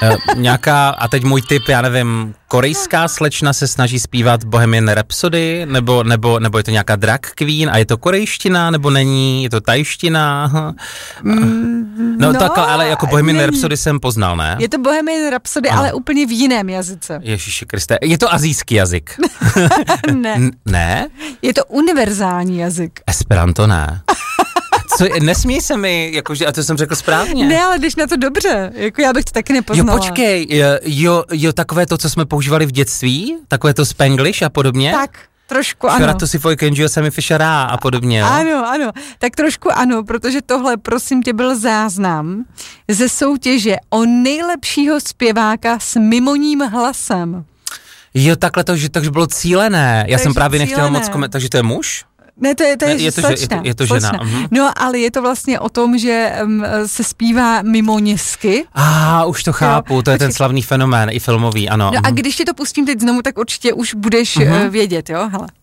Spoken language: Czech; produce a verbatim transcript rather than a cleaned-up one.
Uh, nějaká, a teď můj tip, já nevím, korejská slečna se snaží zpívat Bohemian Rhapsody, nebo, nebo, nebo je to nějaká drag queen a je to korejština, nebo není, je to tajština? Mm, no, no takhle, ale jako Bohemian není. Rhapsody jsem poznal, ne? Je to Bohemian Rhapsody, ano. Ale úplně v jiném jazyce. Ježíši Kriste, je to asijský jazyk? Ne. N- ne? Je to univerzální jazyk. Esperanto ne. Co, nesmí se mi, jakože, a to jsem řekl správně. Ne, ale když na to dobře, jako já bych to taky nepoznala. Jo, počkej, jo, jo, takové to, co jsme používali v dětství, takové to Spanglish a podobně. Tak, trošku ano. Šora to si foj kenjiho sami Fishera a podobně, jo? Ano, ano, tak trošku ano, protože tohle, prosím tě, byl záznam ze soutěže o nejlepšího zpěváka s mimoním hlasem. Jo, takhle to, že takže bylo cílené. Já takže jsem právě cílené. nechtěl moc koment, takže to je muž? Ne, to je, to je, ne, je to, slečna, je to, je to slečna. žena. Uh-huh. No, ale je to vlastně o tom, že um, se zpívá mimoněsky. A ah, už to chápu, jo, to je ten slavný fenomén, i filmový, ano. No uh-huh. A když ti to pustím teď znovu, tak určitě už budeš uh-huh. uh, vědět, jo, hele.